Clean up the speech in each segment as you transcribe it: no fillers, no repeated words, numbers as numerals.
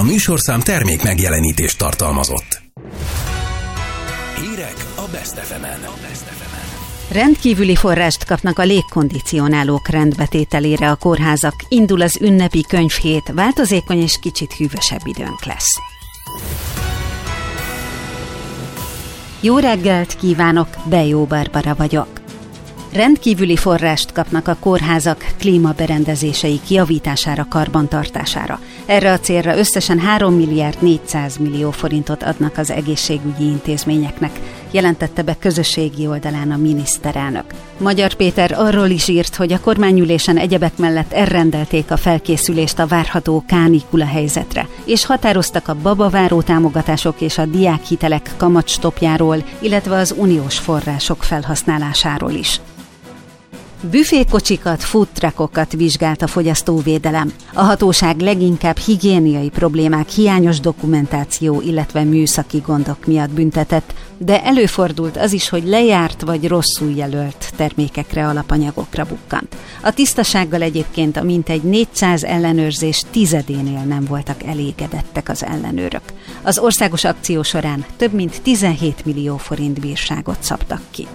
műsorszám termék megjelenítést tartalmazott. Hírek a Best FM-en. Rendkívüli forrást kapnak a légkondicionálók rendbetételére a kórházak. Indul az ünnepi könyvhét, változékony és kicsit hűvösebb időnk lesz. Jó reggelt kívánok, Bejó Barbara vagyok. Rendkívüli forrást kapnak a kórházak klímaberendezései kijavítására, karbantartására. Erre a célra összesen 3 milliárd 400 millió forintot adnak az egészségügyi intézményeknek, jelentette be közösségi oldalán a miniszterelnök. Magyar Péter arról is írt, hogy a kormányülésen egyebek mellett elrendelték a felkészülést a várható kánikula helyzetre, és határoztak a babaváró támogatások és a diákhitelek kamatstoppjáról, illetve az uniós források felhasználásáról is. Büfékocsikat, foodtruckokat vizsgált a fogyasztóvédelem. A hatóság leginkább higiéniai problémák, hiányos dokumentáció, illetve műszaki gondok miatt büntetett, de előfordult az is, hogy lejárt vagy rosszul jelölt termékekre, alapanyagokra bukkant. A tisztasággal egyébként a mintegy 400 ellenőrzés tizedénél nem voltak elégedettek az ellenőrök. Az országos akció során több mint 17 millió forint bírságot szabtak ki.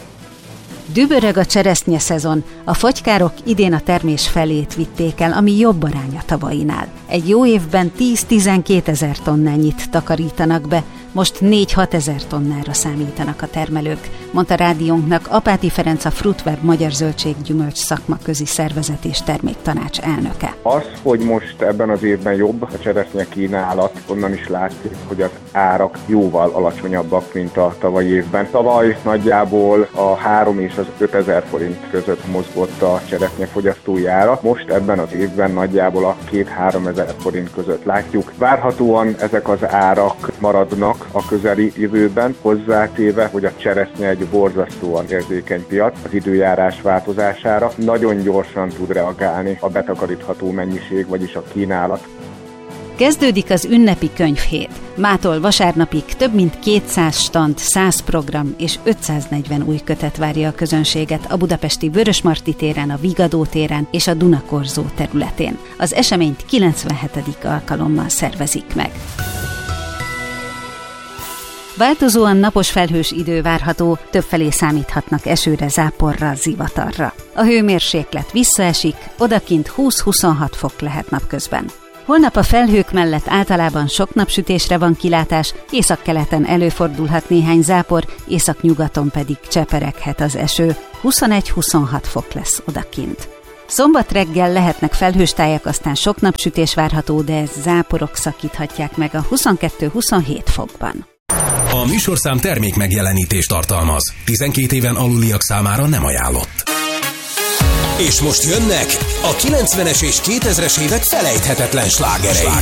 Dübörög a cseresznye szezon, a fagykárok idén a termés felét vitték el, ami jobb arány a tavainál. Egy jó évben 10-12 ezer tonnányit takarítanak be, most 4-6 ezer tonnára számítanak a termelők, mondta rádiónknak Apáti Ferenc, a Fruitweb Magyar Zöldséggyümölcs Szakmaközi Szervezet és Terméktanács elnöke. Az, hogy most ebben az évben jobb a cseresznye kínálat, onnan is látszik, hogy az árak jóval alacsonyabbak, mint a tavalyi évben. Tavaly nagyjából a 3 és az 5 ezer forint között mozgott a cseresznye fogyasztói ára, most ebben az évben nagyjából a 2-3 ezer forint között látjuk. Várhatóan ezek az árak maradnak a közeli jövőben, hozzátéve, hogy a cseresznye egy borzasztóan érzékeny piac az időjárás változására, nagyon gyorsan tud reagálni a betakarítható mennyiség, vagyis a kínálat. Kezdődik az ünnepi könyvhét. Mától vasárnapig több mint 200 stand, 100 program és 540 új kötet várja a közönséget a budapesti Vörösmarty téren, a Vigadó téren és a Dunakorzó területén. Az eseményt 97. alkalommal szervezik meg. Változóan napos felhős idő várható, többfelé számíthatnak esőre, záporra, zivatarra. A hőmérséklet visszaesik, odakint 20-26 fok lehet napközben. Holnap a felhők mellett általában sok napsütésre van kilátás, északkeleten előfordulhat néhány zápor, északnyugaton pedig csepereghet az eső. 21-26 fok lesz odakint. Szombat reggel lehetnek felhős tájak, aztán sok napsütés várható, de záporok szakíthatják meg a 22-27 fokban. A műsorszám termék megjelenítést tartalmaz. 12 éven aluliak számára nem ajánlott. És most jönnek a 90-es és 2000-es évek felejthetetlen slágerei.